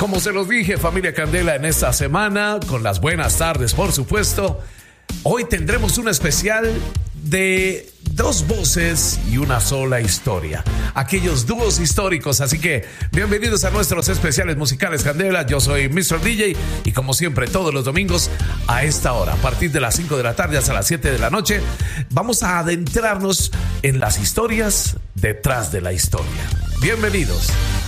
Como se los dije, familia Candela, en esta semana, con las buenas tardes, por supuesto, hoy tendremos un especial de dos voces y una sola historia. Aquellos dúos históricos, así que bienvenidos a nuestros especiales musicales Candela. Yo soy Mr. DJ y como siempre todos los domingos a esta hora, a partir de las 5 de la tarde hasta las 7 de la noche, vamos a adentrarnos en las historias detrás de la historia. Bienvenidos.